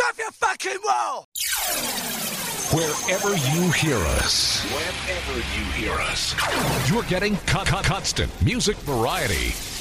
off your fucking wall! Wherever you hear us, you're getting constant music variety.